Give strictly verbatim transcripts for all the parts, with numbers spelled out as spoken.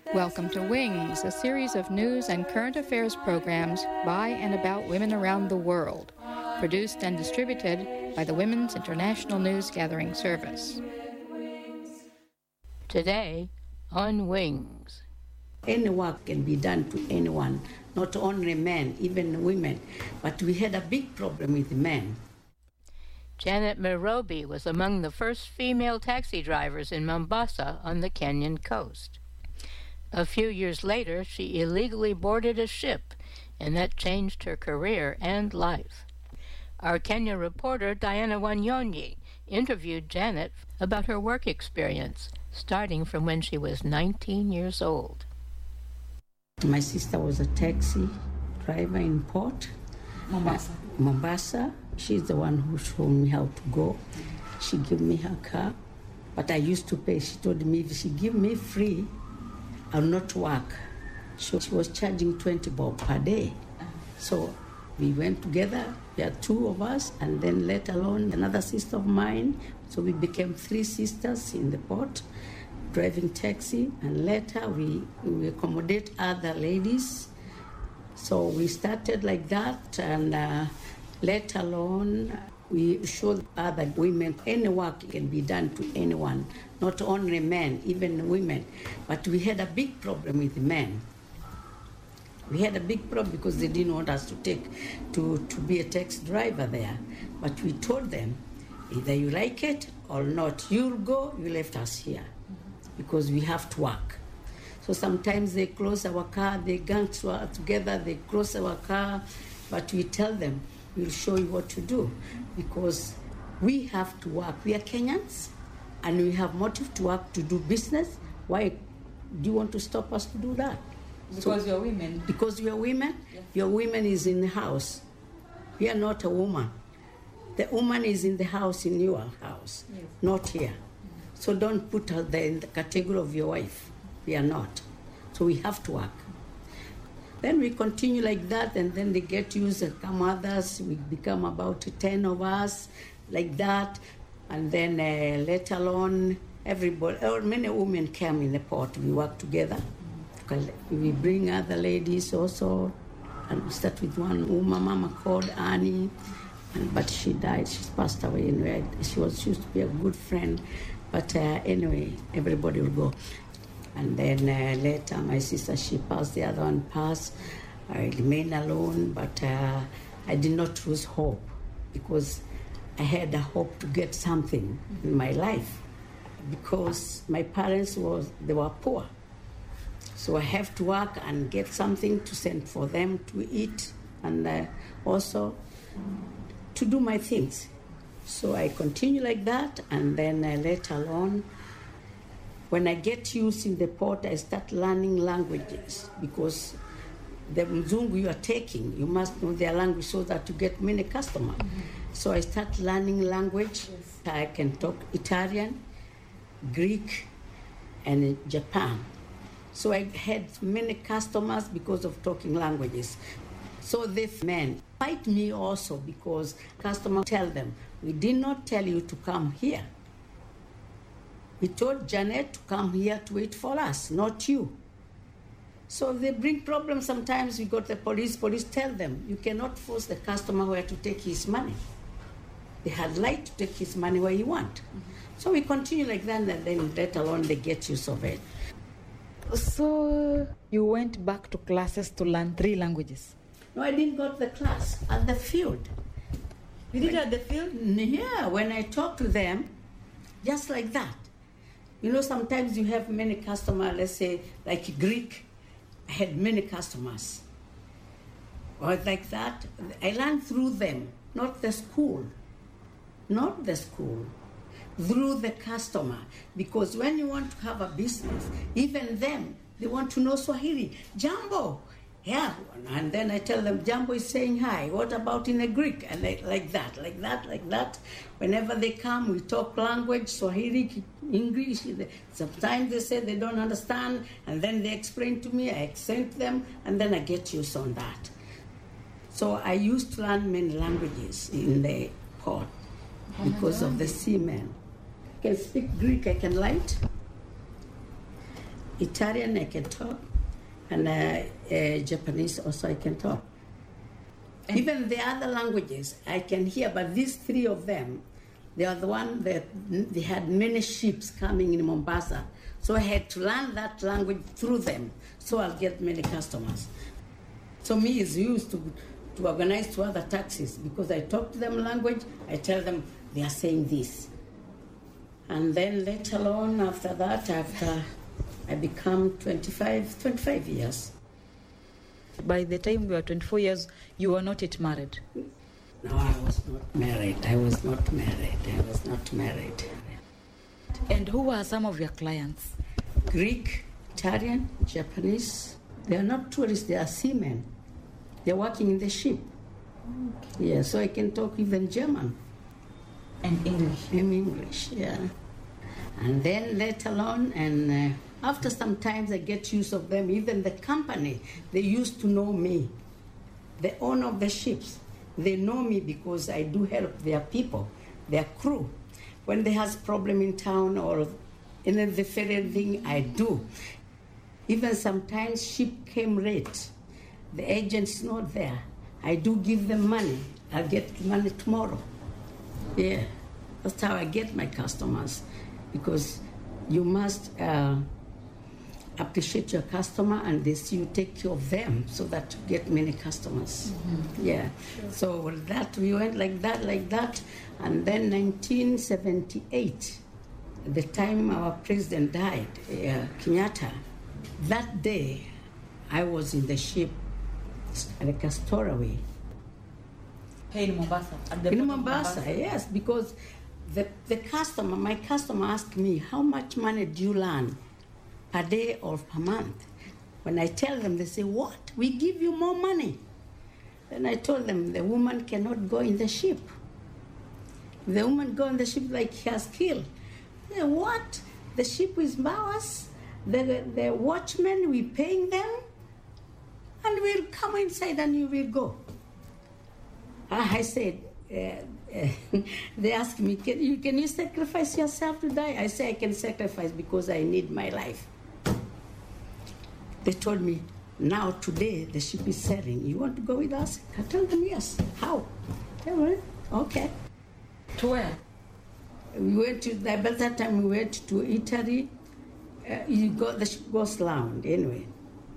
Welcome to Wings, a series of news and current affairs programs by and about women around the world, produced and distributed by the Women's International News Gathering Service. Today on Wings. Any work can be done to anyone, not only men, even women. But we had a big problem with men. Janet Mirobi was among the first female taxi drivers in Mombasa on the Kenyan coast. A few years later, she illegally boarded a ship, and that changed her career and life. Our Kenya reporter, Diana Wanyonyi, interviewed Janet about her work experience, starting from when she was nineteen years old. My sister was a taxi driver in Port Mombasa. Uh, Mombasa. She's the one who showed me how to go. She gave me her car, but I used to pay. She told me if she give me free, I'll not work. So she was charging twenty bob per day. So we went together. We had two of us, and then let alone another sister of mine. So we became three sisters in the port, driving taxi, and later we, we accommodate other ladies. So we started like that, and uh, let alone we showed other women any work can be done to anyone, not only men, even women. But we had a big problem with men. We had a big problem because they didn't want us to take to, to be a taxi driver there. But we told them, either you like it or not, you'll go, you left us here because we have to work. So sometimes they close our car, they gang together, they close our ar, but we tell them, we'll show you what to do because we have to work. We are Kenyans and we have motive to work, to do business. Why do you want to stop us to do that? Because so, you're women. Because we are women? Yes. Your woman is in the house. We are not a woman. The woman is in the house, in your house, yes. Not here. So don't put her there in the category of your wife. We are not. So we have to work. Then we continue like that, and then they get used and come others. We become about ten of us, like that. And then uh, let alone everybody, or many women came in the port. We work together. We bring other ladies also. And we start with one woman, mama called Annie. And, but she died. She passed away anyway. She was she used to be a good friend. But uh, anyway, everybody will go. And then uh, later, my sister, she passed, the other one passed. I remained alone, but uh, I did not lose hope because I had a hope to get something in my life because my parents, was they were poor. So I have to work and get something to send for them to eat and uh, also to do my things. So I continue like that, and then uh, later on, when I get used in the port, I start learning languages because the Mzungu you are taking, you must know their language so that you get many customers. Mm-hmm. So I start learning language. Yes. I can talk Italian, Greek, and Japan. So I had many customers because of talking languages. So the men fight me also because customers tell them, we did not tell you to come here. We told Janet to come here to wait for us, not you. So they bring problems sometimes. We got the police. Police tell them, you cannot force the customer where to take his money. They had right to take his money where he want. Mm-hmm. So we continue like that, and then let alone they get use of it. So you went back to classes to learn three languages? No, I didn't go to the class, at the field. You did at the field? Yeah, when I talk to them, just like that. You know, sometimes you have many customers, let's say, like Greek, I had many customers. Or like that. I learned through them, not the school. Not the school. Through the customer. Because when you want to have a business, even them, they want to know Swahili. Jambo. Yeah, and then I tell them, Jambo is saying hi. What about in a Greek? And like, like that, like that, like that. Whenever they come, we talk language, Swahili, English. Sometimes they say they don't understand, and then they explain to me, I explain to them, and then I get used on that. So I used to learn many languages in the port because of the seamen. I can speak Greek, I can write. Italian I can talk, and uh, uh, Japanese also I can talk. And even the other languages I can hear, but these three of them, they are the one that they had many ships coming in Mombasa. So I had to learn that language through them, so I'll get many customers. So me is used to, to organize to other taxis because I talk to them language, I tell them they are saying this. And then later on, after that, after I become twenty-five, twenty-five years. By the time you were twenty-four years, you were not yet married? No, I was not married. I was not married. I was not married. And who were some of your clients? Greek, Italian, Japanese. They are not tourists, they are seamen. They're working in the ship. Okay. Yeah, so I can talk even German. And English? In English, yeah. And then later on, and uh, after some time, I get use of them. Even the company, they used to know me. The owner of the ships, they know me because I do help their people, their crew. When they has problem in town or any of the ferry thing, I do. Even sometimes ship came late. The agent is not there. I do give them money. I'll get money tomorrow. Yeah, that's how I get my customers. Because you must uh, appreciate your customer and this you take care of them so that you get many customers. Mm-hmm. Yeah. Sure. So with that, we went like that, like that. And then nineteen seventy-eight, the time our president died, uh, Kenyatta, that day I was in the ship at Castaway. Hey, in Mombasa? At the in Mombasa, Mombasa, yes, because the, the customer, my customer asked me, how much money do you earn per day or per month? When I tell them, they say, what? We give you more money. Then I told them, the woman cannot go in the ship. The woman go in the ship like he has killed. They say, what? The ship is ours? The, the watchmen, we paying them? And we'll come inside and you will go. I said, uh, uh, they asked me, can you, can you sacrifice yourself to die? I say, I can sacrifice because I need my life. They told me, now today the ship is sailing. You want to go with us? I told them, yes. How? They went, okay. To where? We went to, by that time we went to Italy. Uh, you go, the ship goes round anyway.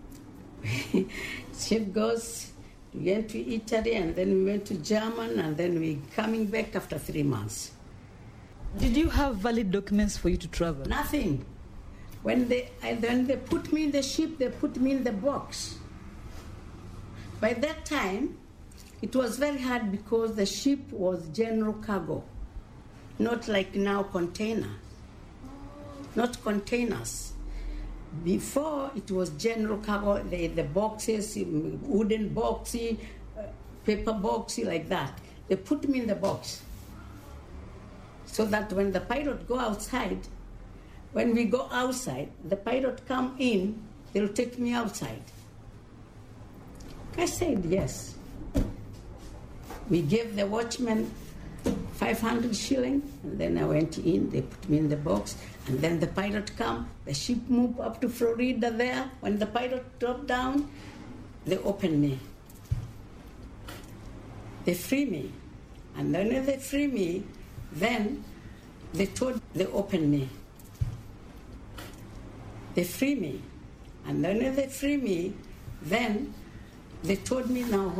Ship goes... We went to Italy, and then we went to Germany, and then we coming back after three months. Did you have valid documents for you to travel? Nothing. When they, and then they put me in the ship, they put me in the box. By that time, it was very hard because the ship was general cargo, not like now container, not containers. Before, it was general cargo, the, the boxes, wooden boxy, uh, paper boxy, like that. They put me in the box so that when the pilot go outside, when we go outside, the pilot come in, they'll take me outside. I said yes. We gave the watchman five hundred shilling, and then I went in, they put me in the box, and then the pilot come, the ship moved up to Florida there. When the pilot dropped down, they opened me. They free me. And then when they free me, then they told, they opened me. They free me. And then when they free me, then they told me now,